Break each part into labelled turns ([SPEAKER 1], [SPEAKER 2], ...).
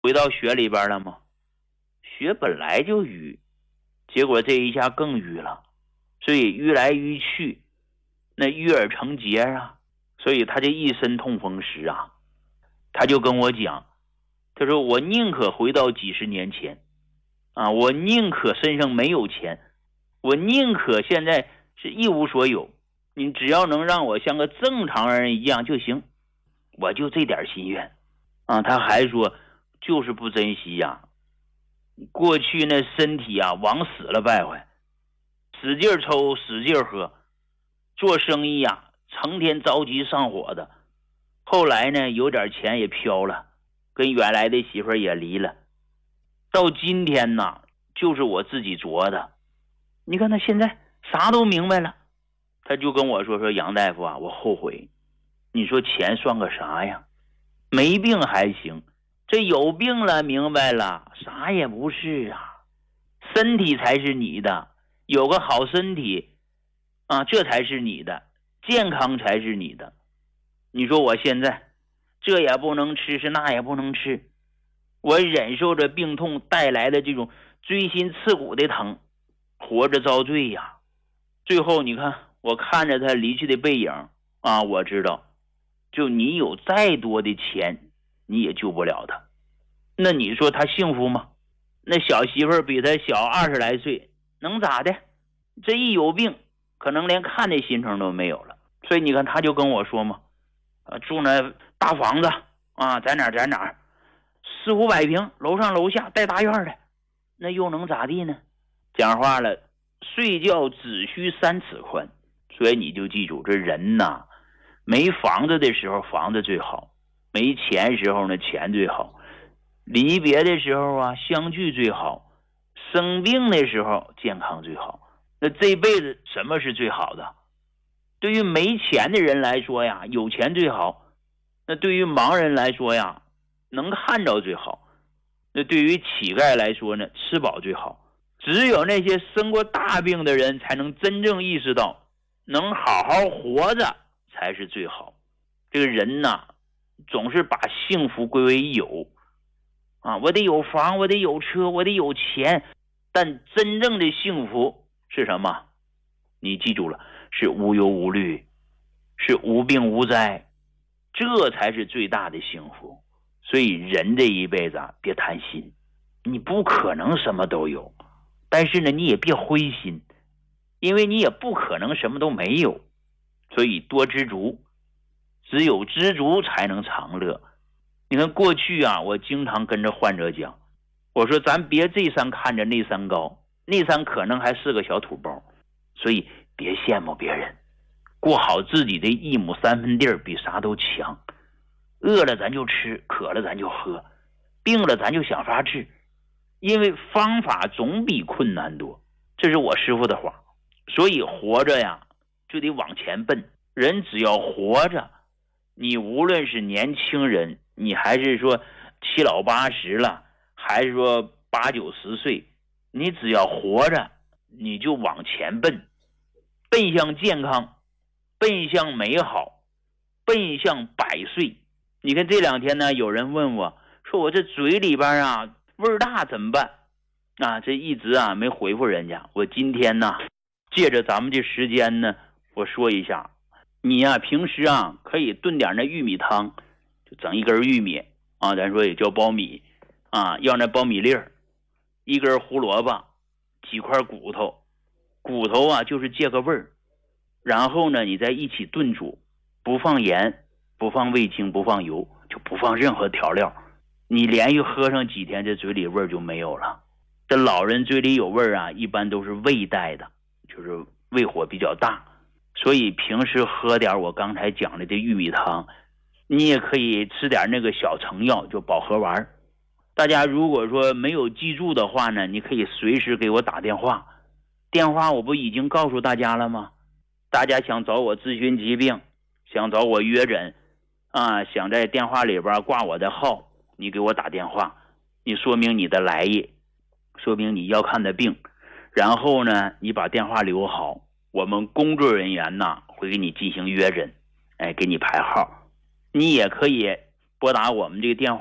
[SPEAKER 1] 回到血里边了吗？血本来就瘀，结果这一下更瘀了，所以瘀来瘀去，那瘀而成结啊，所以他这一身痛风湿啊。他就跟我讲，他说我宁可回到几十年前啊，我宁可身上没有钱，我宁可现在是一无所有，你只要能让我像个正常人一样就行，我就这点心愿啊。他还说就是不珍惜呀，过去那身体啊往死了败坏，使劲抽使劲喝，做生意啊成天着急上火的，后来呢有点钱也飘了，跟原来的媳妇儿也离了，到今天呢就是我自己琢的。你看他现在啥都明白了，他就跟我说杨大夫啊，我后悔。你说钱算个啥呀？没病还行，这有病了明白了，啥也不是啊。身体才是你的，有个好身体啊，这才是你的，健康才是你的。你说我现在这也不能吃，是那也不能吃，我忍受着病痛带来的这种锥心刺骨的疼，活着遭罪呀。最后你看，我看着他离去的背影啊，我知道就你有再多的钱你也救不了他。那你说他幸福吗？那小媳妇儿比他小20来岁，能咋的？这一有病可能连看的心情都没有了。所以你看他就跟我说嘛，住那大房子啊，在哪4、500平，楼上楼下带大院的，那又能咋地呢？讲话了，睡觉只需3尺宽。所以你就记住，这人呐，没房子的时候房子最好，没钱时候呢钱最好，离别的时候啊相聚最好，生病的时候健康最好。那这辈子什么是最好的？对于没钱的人来说呀，有钱最好；那对于盲人来说呀，能看着最好；那对于乞丐来说呢，吃饱最好。只有那些生过大病的人才能真正意识到，能好好活着才是最好。这个人呐，总是把幸福归为有啊，我得有房，我得有车，我得有钱，但真正的幸福是什么？你记住了，是无忧无虑，是无病无灾，这才是最大的幸福。所以人这一辈子啊，别贪心，你不可能什么都有，但是呢，你也别灰心，因为你也不可能什么都没有。所以多知足，只有知足才能长乐。你看过去啊，我经常跟着患者讲，我说咱别这山看着那山高，那山可能还是个小土包，所以别羡慕别人，过好自己的1亩3分地比啥都强。饿了咱就吃，渴了咱就喝，病了咱就想法治，因为方法总比困难多，这是我师父的话。所以活着呀就得往前奔，人只要活着，你无论是年轻人，你还是说7老80了，还是说8、9、10岁，你只要活着你就往前奔，奔向健康，奔向美好，奔向100岁。你看这2天呢，有人问我说我这嘴里边啊味儿大怎么办啊？这一直啊没回复人家。我今天呢借着咱们这时间呢，我说一下，你呀平时啊可以炖点那玉米汤，就整1根玉米啊，咱说也叫苞米啊，要那苞米粒儿，1根胡萝卜，几块骨头，骨头啊就是借个味儿，然后呢你再一起炖煮，不放盐，不放味精，不放油，就不放任何调料，你连续喝上几天，这嘴里味儿就没有了。这老人嘴里有味儿啊，一般都是胃带的，就是胃火比较大，所以平时喝点我刚才讲的这玉米汤，你也可以吃点那个小成药，就保和丸。大家如果说没有记住的话呢，你可以随时给我打电话，电话我不已经告诉大家了吗？大家想找我咨询疾病，想找我约诊啊，想在电话里边挂我的号，你给我打电话，你说明你的来意，说明你要看的病，然后呢你把电话留好，我们工作人员呢会给你进行约诊，给你排号。你也可以拨打我们这个电话，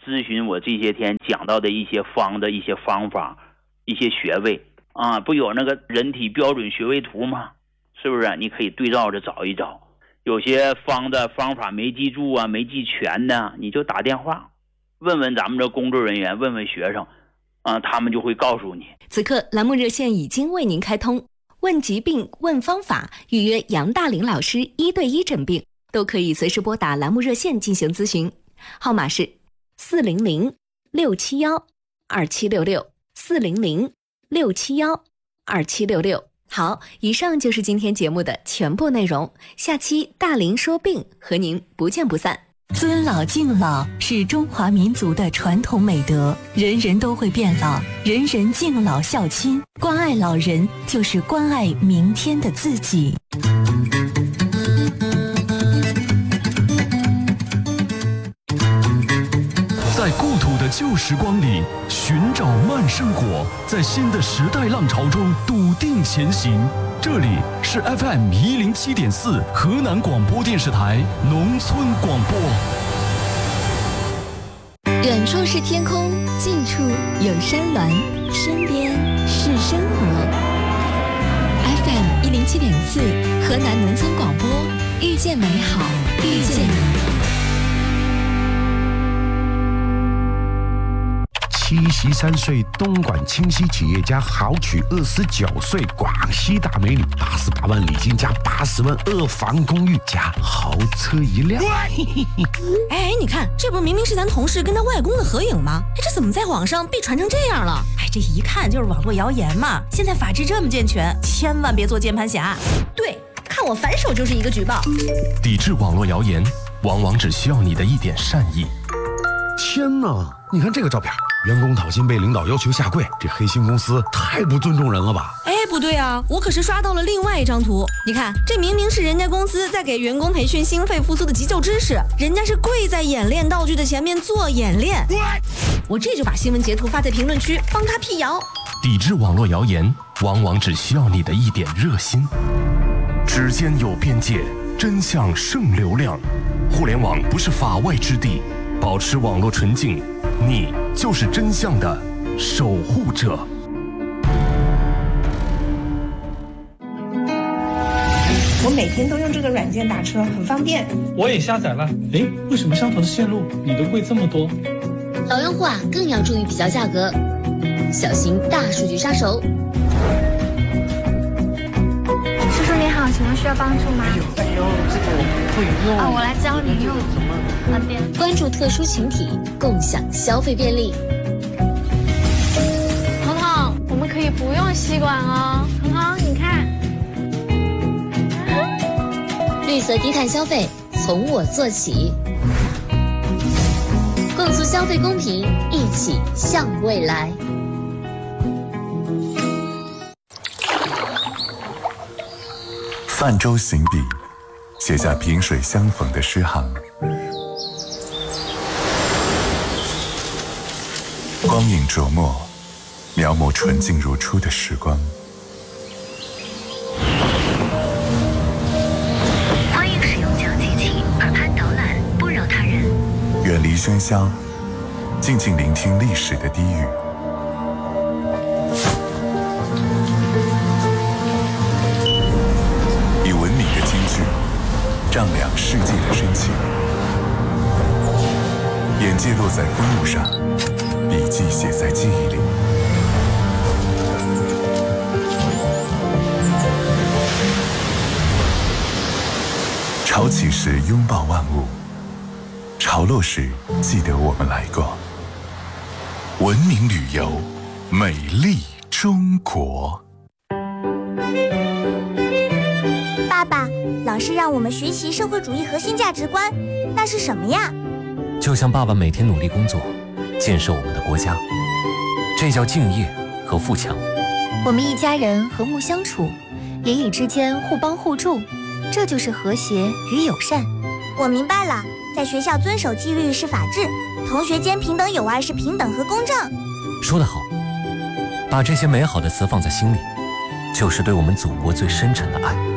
[SPEAKER 1] 咨询我这些天讲到的一些方的一些方法、一些穴位啊，不有那个人体标准穴位图吗？是不是？你可以对照着找一找。有些方的方法没记住啊，没记全的，你就打电话问问咱们这工作人员，问问学生啊，他们就会告诉你。
[SPEAKER 2] 此刻栏目热线已经为您开通，问疾病、问方法，预约杨大林老师1对1诊病，都可以随时拨打栏目热线进行咨询，号码是400-671-2766，400-671-2766。好，以上就是今天节目的全部内容，下期大林说病和您不见不散。
[SPEAKER 3] 尊老敬老是中华民族的传统美德，人人都会变老，人人敬老孝亲，关爱老人就是关爱明天的自己。
[SPEAKER 4] 在故土的旧时光里寻找慢生活，在新的时代浪潮中笃定前行。这里是 FM107.4 河南广播电视台农村广播。
[SPEAKER 3] 远处是天空，近处有山峦，身边是生活。FM107.4 河南农村广播，遇见美好，遇见你。
[SPEAKER 5] 73岁东莞清溪企业家豪娶29岁广西大美女，88万礼金加80万2房公寓加豪车1辆。
[SPEAKER 6] 哎，你看，这不是明明是咱同事跟他外公的合影吗？哎，这怎么在网上被传成这样了？哎，这一看就是网络谣言嘛！现在法制这么健全，千万别做键盘侠。对，看我反手就是一个举报。
[SPEAKER 4] 抵制网络谣言，往往只需要你的一点善意。
[SPEAKER 5] 天哪，你看这个照片，员工讨薪被领导要求下跪，这黑心公司太不尊重人了吧？
[SPEAKER 6] 哎，不对啊，我可是刷到了另外一张图。你看，这明明是人家公司在给员工培训心肺复苏的急救知识，人家是跪在演练道具的前面做演练。我这就把新闻截图发在评论区，帮他辟谣。
[SPEAKER 4] 抵制网络谣言，往往只需要你的一点热心。指尖有边界，真相胜流量。互联网不是法外之地，保持网络纯净，你就是真相的守护者。
[SPEAKER 7] 我每天都用这个软件打车，很方便。
[SPEAKER 8] 我也下载了。哎，为什么相同的线路你的贵这么多？
[SPEAKER 9] 老用户啊，更要注意比较价格，小心大数据杀手。
[SPEAKER 10] 叔叔你好，请问需要帮助吗？
[SPEAKER 11] 哎呦，这个我不会用。
[SPEAKER 10] 我来教你用。
[SPEAKER 9] 关注特殊群体，共享消费便利。
[SPEAKER 10] 彤彤，我们可以不用吸管哦。彤彤，你看，
[SPEAKER 9] 绿色低碳消费，从我做起。共促消费公平，一起向未来。
[SPEAKER 12] 泛舟行笔，写下萍水相逢的诗行。光影琢磨，描摹纯净如初的时光。
[SPEAKER 9] 欢迎使用讲机器，耳畔导览，不扰他人。
[SPEAKER 12] 远离喧嚣，静静聆听历史的低语。以文明的金句丈量世界的深情。眼界落在风物上，笔记写在记忆里。潮起时拥抱万物，潮落时记得我们来过。文明旅游，美丽中国。
[SPEAKER 13] 爸爸，老师让我们学习社会主义核心价值观，那是什么呀？
[SPEAKER 14] 就像爸爸每天努力工作，建设我们的国家，这叫敬业和富强。
[SPEAKER 15] 我们一家人和睦相处，邻里之间互帮互助，这就是和谐与友善。
[SPEAKER 13] 我明白了，在学校遵守纪律是法治，同学间平等友爱是平等和公正。
[SPEAKER 14] 说得好，把这些美好的词放在心里，就是对我们祖国最深沉的爱。